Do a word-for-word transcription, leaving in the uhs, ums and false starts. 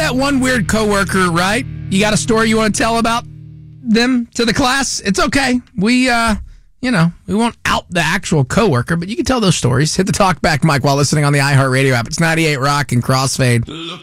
that one weird coworker, right? You got a story you want to tell about them to the class? It's okay. We, uh, you know, we won't out the actual coworker, but you can tell those stories. Hit the talk back mic while listening on the iHeartRadio app. It's ninety-eight Rock and Crossfade.